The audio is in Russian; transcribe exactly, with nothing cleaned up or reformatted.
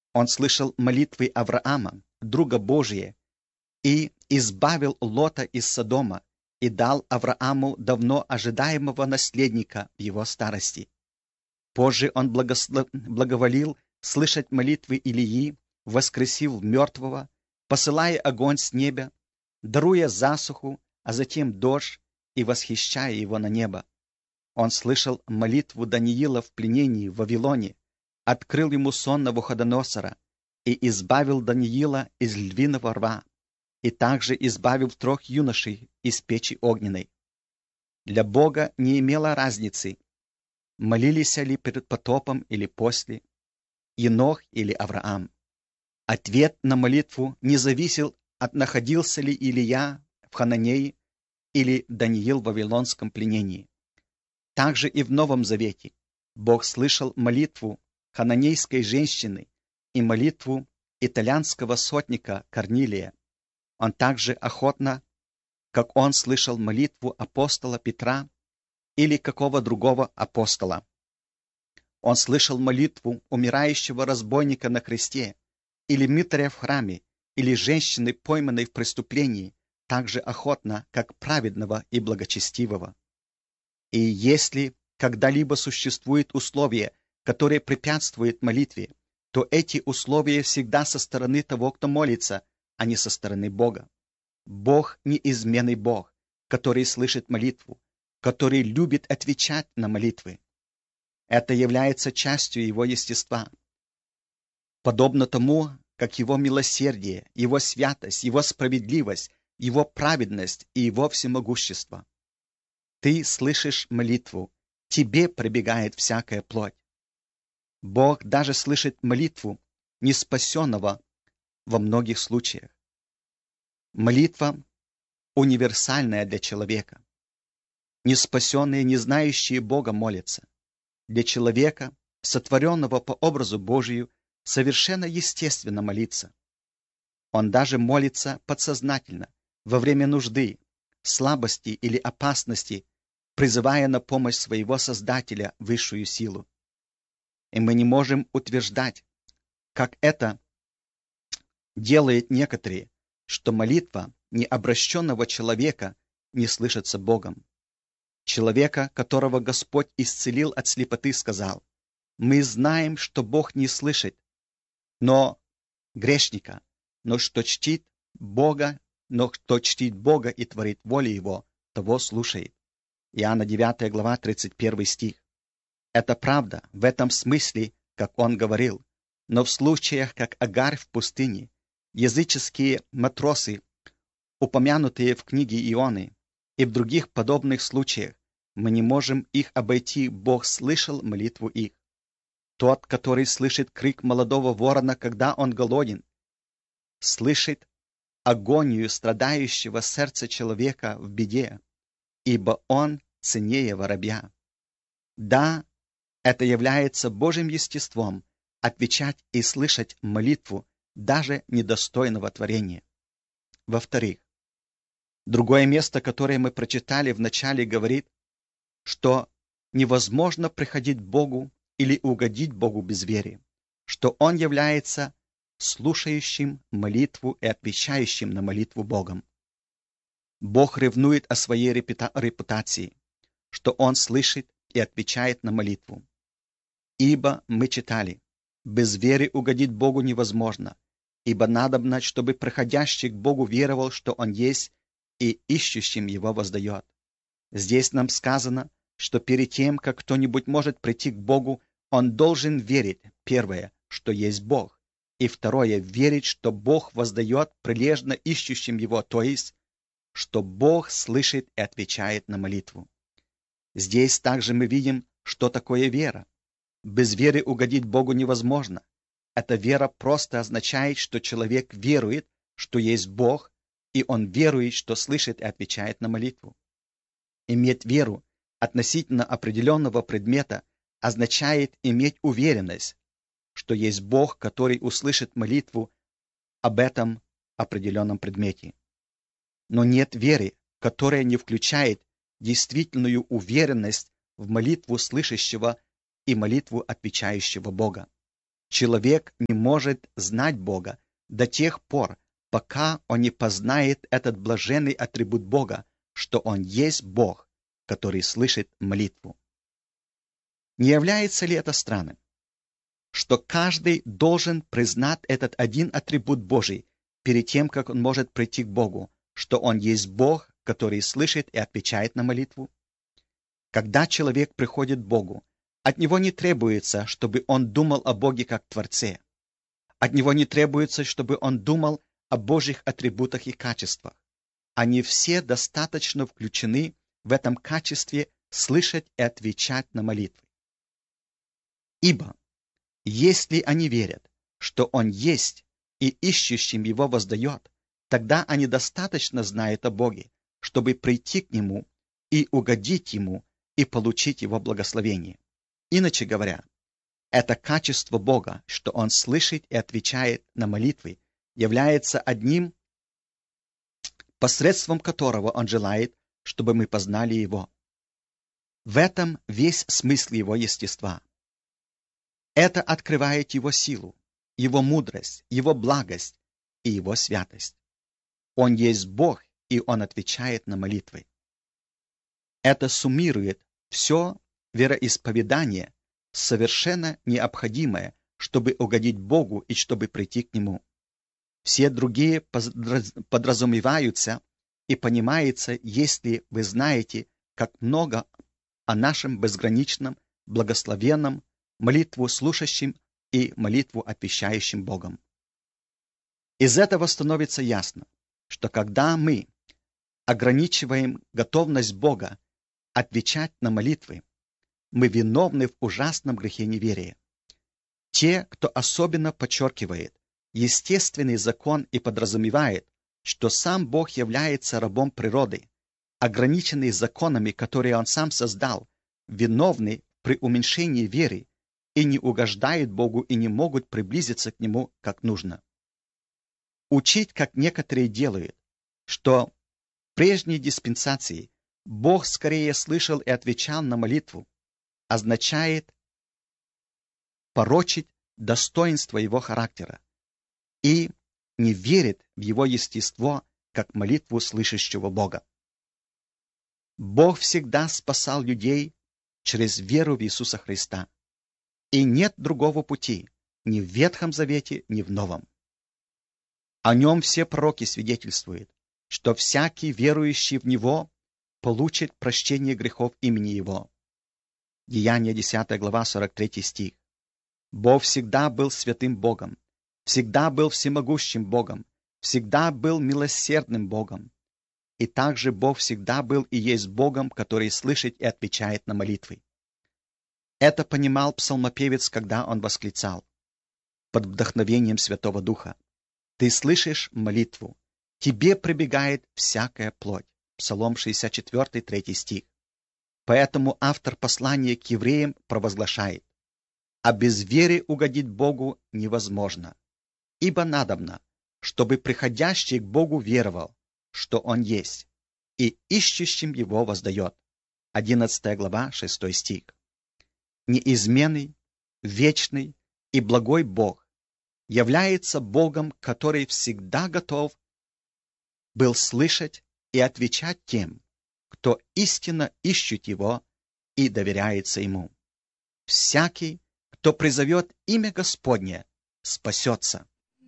Он слышал молитвы Авраама, друга Божия, и избавил Лота из Содома и дал Аврааму давно ожидаемого наследника в его старости. Позже он благослов... благоволил слышать молитвы Илии, воскресил мертвого, посылая огонь с неба, даруя засуху, а затем дождь и восхищая его на небо. Он слышал молитву Даниила в пленении в Вавилоне, открыл ему сон Навуходоносора и избавил Даниила из львиного рва, и также избавил трех юношей из печи огненной. Для Бога не имело разницы, молились ли перед потопом или после, Енох или Авраам. Ответ на молитву не зависел от находился ли Илия в Хананее или Даниил в вавилонском пленении. Также и в Новом Завете Бог слышал молитву хананейской женщины и молитву итальянского сотника Корнилия. Он также охотно, как он слышал молитву апостола Петра или какого другого апостола. Он слышал молитву умирающего разбойника на кресте или мытаря в храме, или женщины, пойманной в преступлении, так же охотно, как праведного и благочестивого. И если когда-либо существует условие, которое препятствует молитве, то эти условия всегда со стороны того, кто молится, а не со стороны Бога. Бог неизменный Бог, который слышит молитву, который любит отвечать на молитвы. Это является частью его естества. Подобно тому, как его милосердие, его святость, его справедливость, его праведность и его всемогущество. Ты слышишь молитву, тебе прибегает всякая плоть. Бог даже слышит молитву неспасенного во многих случаях. Молитва универсальная для человека. Неспасенные, не знающие Бога молятся. Для человека, сотворенного по образу Божию, совершенно естественно молиться. Он даже молится подсознательно, во время нужды, слабости или опасности, призывая на помощь своего Создателя высшую силу. И мы не можем утверждать, как это делают некоторые, что молитва необращенного человека не слышится Богом. Человека, которого Господь исцелил от слепоты, сказал: «Мы знаем, что Бог не слышит, но грешника, но что чтит Бога, но кто чтит Бога и творит волю Его, того слушает». Иоанна девятая глава, тридцать первый стих. Это правда в этом смысле, как он говорил, но в случаях, как Агарь в пустыне, языческие матросы, упомянутые в книге Ионы, и в других подобных случаях, мы не можем их обойти, Бог слышал молитву их. Тот, который слышит крик молодого ворона, когда он голоден, слышит агонию страдающего сердца человека в беде, ибо он ценнее воробья. Да, это является Божьим естеством отвечать и слышать молитву даже недостойного творения. Во-вторых, другое место, которое мы прочитали в начале, говорит, что невозможно приходить к Богу или угодить Богу без веры, что Он является слушающим молитву и отвечающим на молитву Богом. Бог ревнует о своей репутации, что Он слышит и отвечает на молитву. Ибо мы читали: без веры угодить Богу невозможно, ибо надобно, чтобы приходящий к Богу веровал, что Он есть, и ищущим Его воздает. Здесь нам сказано, что перед тем, как кто-нибудь может прийти к Богу, он должен верить, первое, что есть Бог, и второе, верить, что Бог воздает прилежно ищущим Его, то есть, что Бог слышит и отвечает на молитву. Здесь также мы видим, что такое вера. Без веры угодить Богу невозможно. Эта вера просто означает, что человек верует, что есть Бог, и он верует, что слышит и отвечает на молитву. Иметь веру относительно определенного предмета означает иметь уверенность, что есть Бог, который услышит молитву об этом определенном предмете. Но нет веры, которая не включает действительную уверенность в молитву слышащего и молитву отвечающего Бога. Человек не может знать Бога до тех пор, пока он не познает этот блаженный атрибут Бога, что Он есть Бог, который слышит молитву. Не является ли это странным, что каждый должен признать этот один атрибут Божий перед тем, как он может прийти к Богу, что Он есть Бог, который слышит и отвечает на молитву? Когда человек приходит к Богу, от него не требуется, чтобы он думал о Боге как Творце. От него не требуется, чтобы он думал о Божьих атрибутах и качествах. Они все достаточно включены в этом качестве слышать и отвечать на молитвы. Ибо, если они верят, что Он есть и ищущим Его воздает, тогда они достаточно знают о Боге, чтобы прийти к Нему и угодить Ему и получить Его благословение. Иначе говоря, это качество Бога, что Он слышит и отвечает на молитвы, является одним, посредством которого Он желает, чтобы мы познали Его. В этом весь смысл Его естества. Это открывает Его силу, Его мудрость, Его благость и Его святость. Он есть Бог, и Он отвечает на молитвы. Это суммирует все вероисповедание, совершенно необходимое, чтобы угодить Богу и чтобы прийти к Нему. Все другие подразумеваются и понимаются, если вы знаете, как много о нашем безграничном, благословенном, молитву слушающим и молитву отвечающим Богом. Из этого становится ясно, что когда мы ограничиваем готовность Бога отвечать на молитвы, мы виновны в ужасном грехе неверия. Те, кто особенно подчеркивает естественный закон и подразумевает, что сам Бог является рабом природы, ограниченный законами, которые Он сам создал, виновны при уменьшении веры и не угождают Богу и не могут приблизиться к Нему как нужно. Учить, как некоторые делают, что в прежней диспенсации Бог скорее слышал и отвечал на молитву, означает порочить достоинство Его характера и не верит в Его естество, как молитву слышащего Бога. Бог всегда спасал людей через веру в Иисуса Христа, и нет другого пути ни в Ветхом Завете, ни в Новом. О Нем все пророки свидетельствуют, что всякий верующий в Него получит прощение грехов имени Его. Деяния десятая глава, сорок третий стих. Бог всегда был святым Богом, всегда был всемогущим Богом, всегда был милосердным Богом. И также Бог всегда был и есть Богом, который слышит и отвечает на молитвы. Это понимал псалмопевец, когда он восклицал под вдохновением Святого Духа: «Ты слышишь молитву, тебе прибегает всякая плоть». Псалом шестьдесят четыре, третий стих. Поэтому автор послания к евреям провозглашает: «А без веры угодить Богу невозможно, ибо надобно, чтобы приходящий к Богу веровал, что Он есть, и ищущим Его воздает». одиннадцатая глава, шестой стих. Неизменный, вечный и благой Бог является Богом, который всегда готов был слышать и отвечать тем, кто истинно ищет Его и доверяется Ему. Всякий, кто призовет имя Господне, спасется.